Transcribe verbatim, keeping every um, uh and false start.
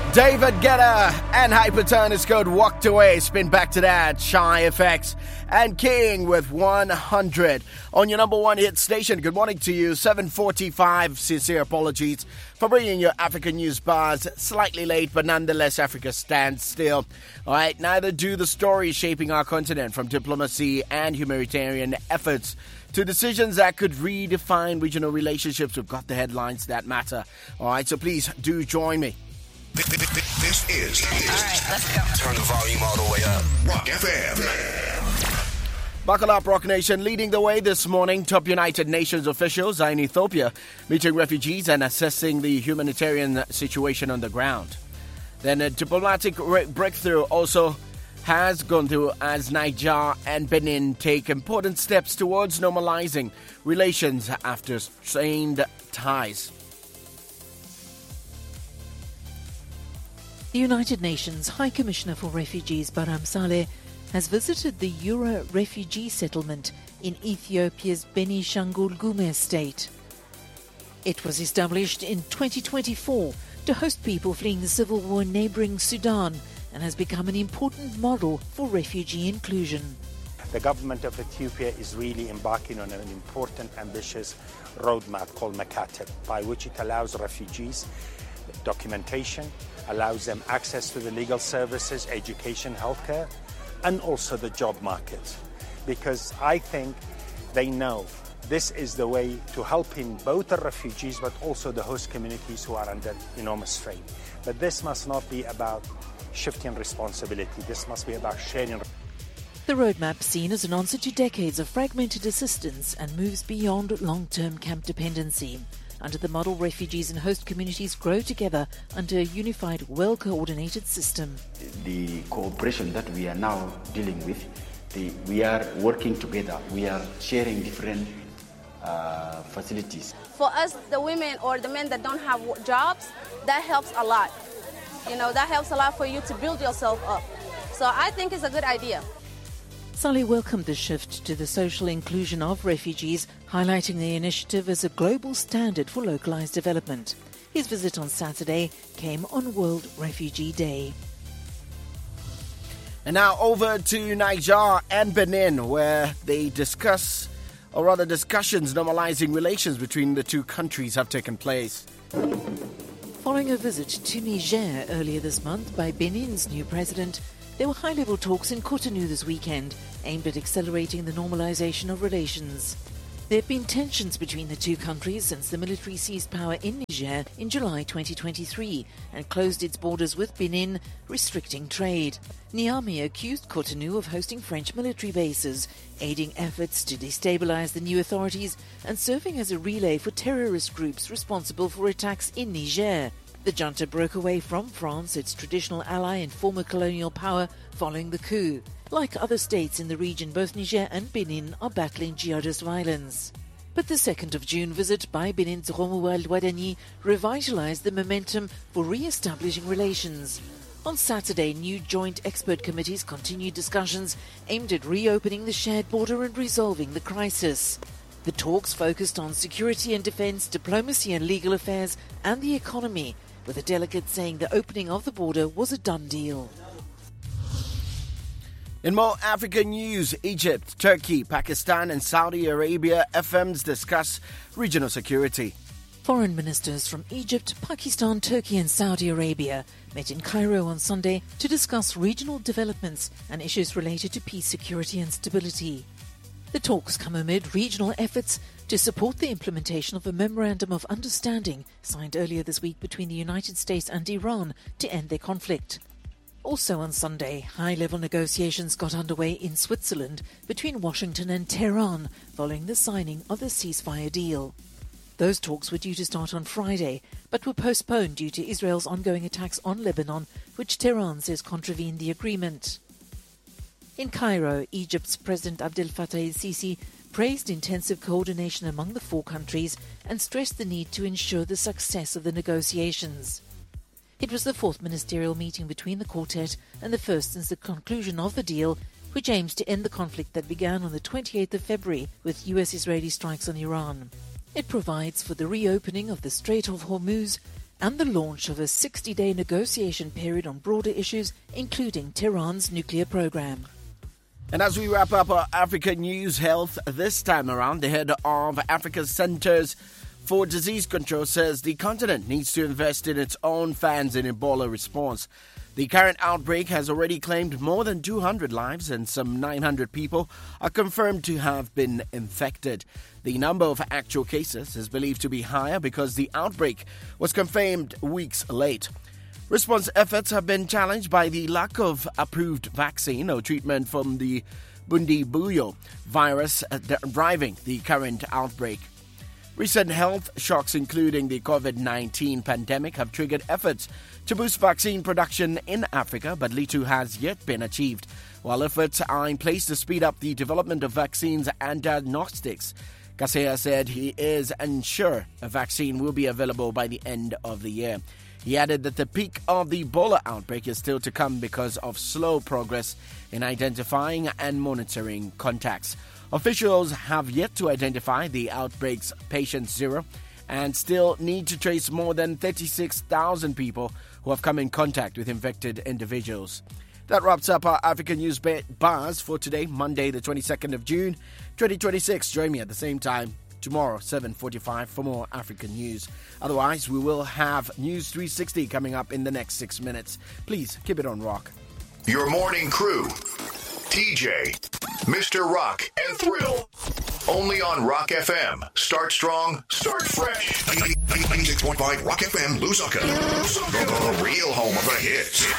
David Guetta and Hyperturn is called Walked Away. Spin back to that. Shy F X and King with one hundred on your number one hit station. Good morning to you. seven forty-five. Sincere apologies for bringing your African news bars slightly late, but nonetheless, Africa stands still. All right, neither do the stories shaping our continent, from diplomacy and humanitarian efforts to decisions that could redefine regional relationships. We've got the headlines that matter. All right, so please do join me. This is. All right, let's go. Turn the volume all the way up. Rock F M. Buckle up, Rock Nation. Leading the way this morning, top United Nations officials are in Ethiopia, meeting refugees and assessing the humanitarian situation on the ground. Then a diplomatic breakthrough also has gone through as Niger and Benin take important steps towards normalizing relations after strained ties. The United Nations High Commissioner for Refugees, Baram Saleh, has visited the Yura refugee settlement in Ethiopia's Beni Shangul Gume state. It was established in twenty twenty-four to host people fleeing the civil war in neighbouring Sudan and has become an important model for refugee inclusion. The government of Ethiopia is really embarking on an important, ambitious roadmap called Makatib, by which it allows refugees documentation, allows them access to the legal services, education, healthcare, and also the job market. Because I think they know this is the way to helping both the refugees but also the host communities who are under enormous strain. But this must not be about shifting responsibility. This must be about sharing. The roadmap, seen as an answer to decades of fragmented assistance and moves beyond long-term camp dependency. Under the model, refugees and host communities grow together under a unified, well-coordinated system. The cooperation that we are now dealing with, the, we are working together. We are sharing different uh, facilities. For us, the women or the men that don't have jobs, that helps a lot. You know, that helps a lot for you to build yourself up. So I think it's a good idea. Saleh welcomed the shift to the social inclusion of refugees, highlighting the initiative as a global standard for localized development. His visit on Saturday came on World Refugee Day. And now over to Niger and Benin, where they discuss, or rather discussions normalizing relations between the two countries have taken place. Following a visit to Niger earlier this month by Benin's new president, there were high-level talks in Cotonou this weekend aimed at accelerating the normalization of relations. There have been tensions between the two countries since the military seized power in Niger in July twenty twenty-three and closed its borders with Benin, restricting trade. Niamey accused Cotonou of hosting French military bases, aiding efforts to destabilize the new authorities and serving as a relay for terrorist groups responsible for attacks in Niger. The junta broke away from France, its traditional ally and former colonial power, following the coup. Like other states in the region, both Niger and Benin are battling jihadist violence. But the second of June visit by Benin's Romuald Wadani revitalized the momentum for re-establishing relations. On Saturday, new joint expert committees continued discussions aimed at reopening the shared border and resolving the crisis. The talks focused on security and defense, diplomacy and legal affairs, and the economy, with the delegates saying the opening of the border was a done deal. In more African news, Egypt, Turkey, Pakistan and Saudi Arabia F Ms discuss regional security. Foreign ministers from Egypt, Pakistan, Turkey and Saudi Arabia met in Cairo on Sunday to discuss regional developments and issues related to peace, security and stability. The talks come amid regional efforts to support the implementation of a Memorandum of Understanding signed earlier this week between the United States and Iran to end their conflict. Also on Sunday, high-level negotiations got underway in Switzerland between Washington and Tehran following the signing of the ceasefire deal. Those talks were due to start on Friday, but were postponed due to Israel's ongoing attacks on Lebanon, which Tehran says contravened the agreement. In Cairo, Egypt's President Abdel Fattah el-Sisi praised intensive coordination among the four countries and stressed the need to ensure the success of the negotiations. It was the fourth ministerial meeting between the quartet and the first since the conclusion of the deal, which aims to end the conflict that began on the twenty-eighth of February with U S Israeli strikes on Iran. It provides for the reopening of the Strait of Hormuz and the launch of a sixty-day negotiation period on broader issues, including Tehran's nuclear program. And as we wrap up our Africa News Health this time around, the head of Africa's Centers for Disease Control says the continent needs to invest in its own funds in Ebola response. The current outbreak has already claimed more than two hundred lives and some nine hundred people are confirmed to have been infected. The number of actual cases is believed to be higher because the outbreak was confirmed weeks late. Response efforts have been challenged by the lack of approved vaccine or treatment from the Bundibugyo virus driving the current outbreak. Recent health shocks, including the COVID nineteen pandemic, have triggered efforts to boost vaccine production in Africa, but little has yet been achieved. While efforts are in place to speed up the development of vaccines and diagnostics, Kaseya said he is unsure a vaccine will be available by the end of the year. He added that the peak of the Ebola outbreak is still to come because of slow progress in identifying and monitoring contacts. Officials have yet to identify the outbreak's patient zero and still need to trace more than thirty-six thousand people who have come in contact with infected individuals. That wraps up our African News Bars for today, Monday, the twenty-second of June, twenty twenty-six. Join me at the same time tomorrow, seven forty-five, for more African news. Otherwise, we will have News three sixty coming up in the next six minutes. Please keep it on Rock. Your morning crew, T J, Mister Rock, and Thrill. Only on Rock F M. Start strong, start fresh. ninety-six point five Rock F M, Lusaka. The real home of the hits.